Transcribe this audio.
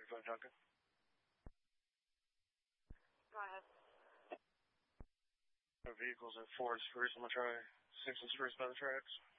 Speakerphone, Duncan. Go ahead. Our vehicles are Ford's first. I'm going to try Simpson's first by the tracks.